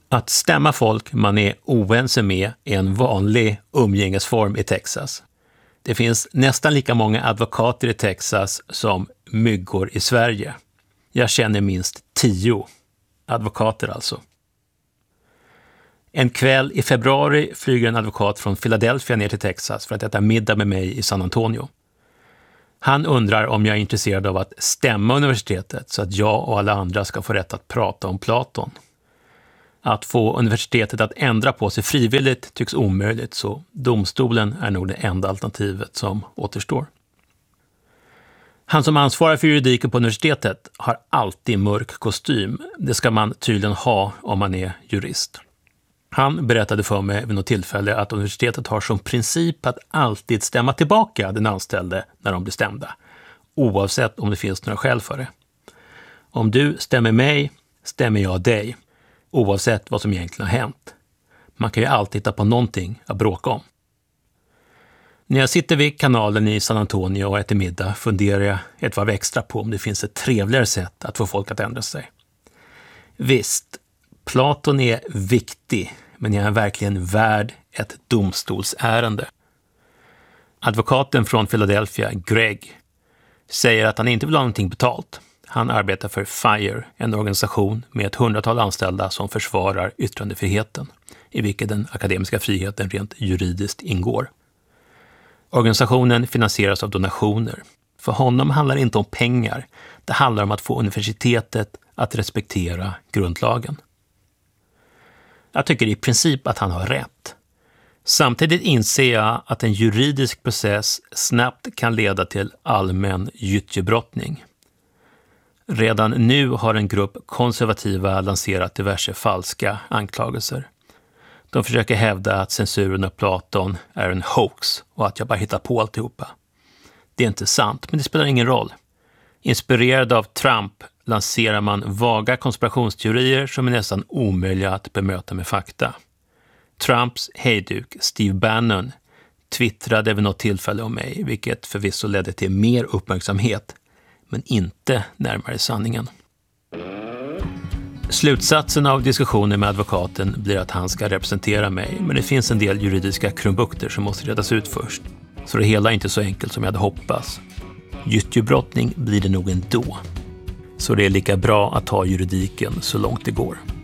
Att stämma folk man är oense med är en vanlig umgängesform i Texas. Det finns nästan lika många advokater i Texas som myggor i Sverige. Jag känner minst 10 advokater alltså. En kväll i februari flyger en advokat från Philadelphia ner till Texas för att äta middag med mig i San Antonio. Han undrar om jag är intresserad av att stämma universitetet så att jag och alla andra ska få rätt att prata om Platon. Att få universitetet att ändra på sig frivilligt tycks omöjligt, så domstolen är nog det enda alternativet som återstår. Han som ansvarar för juridiken på universitetet har alltid mörk kostym. Det ska man tydligen ha om man är jurist. Han berättade för mig vid något tillfälle att universitetet har som princip att alltid stämma tillbaka den anställde när de blir stämda, oavsett om det finns några skäl för det. Om du stämmer mig, stämmer jag dig, oavsett vad som egentligen har hänt. Man kan ju alltid hitta på någonting att bråka om. När jag sitter vid kanalen i San Antonio och äter middag funderar jag ett varv extra på om det finns ett trevligare sätt att få folk att ändra sig. Visst, Platon är viktig, men är han verkligen värd ett domstolsärende? Advokaten från Philadelphia, Greg, säger att han inte vill ha någonting betalt. Han arbetar för FIRE, en organisation med ett 100-tal anställda som försvarar yttrandefriheten, i vilken den akademiska friheten rent juridiskt ingår. Organisationen finansieras av donationer. För honom handlar det inte om pengar, det handlar om att få universitetet att respektera grundlagen. Jag tycker i princip att han har rätt. Samtidigt inser jag att en juridisk process snabbt kan leda till allmän gyttjebrottning. Redan nu har en grupp konservativa lanserat diverse falska anklagelser. De försöker hävda att censuren av Platon är en hoax och att jag bara hittar på alltihopa. Det är inte sant, men det spelar ingen roll. Inspirerad av Trump lanserar man vaga konspirationsteorier som är nästan omöjliga att bemöta med fakta. Trumps hejduk Steve Bannon twittrade vid något tillfälle om mig, vilket förvisso ledde till mer uppmärksamhet, men inte närmare sanningen. Slutsatsen av diskussionen med advokaten blir att han ska representera mig, men det finns en del juridiska krumbukter som måste redas ut först, så det hela är inte så enkelt som jag hade hoppats. Gyttjebrottning blir det nog ändå, så det är lika bra att ta juridiken så långt det går.